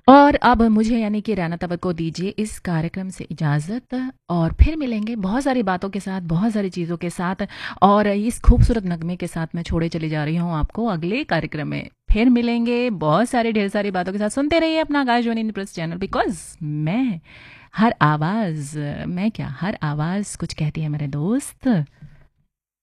और अब मुझे यानी कि रैना तवक्को को दीजिए इस कार्यक्रम से इजाज़त और फिर मिलेंगे बहुत सारी बातों के साथ, बहुत सारी चीज़ों के साथ और इस खूबसूरत नगमे के साथ मैं छोड़े चली जा रही हूँ आपको अगले कार्यक्रम में। फिर मिलेंगे बहुत सारी ढेर सारी बातों के साथ। सुनते रहिए अपना आकाशवाणी प्रेस चैनल बिकॉज़ मैं हर आवाज़ मैं क्या हर आवाज़ कुछ कहती है मेरे दोस्त।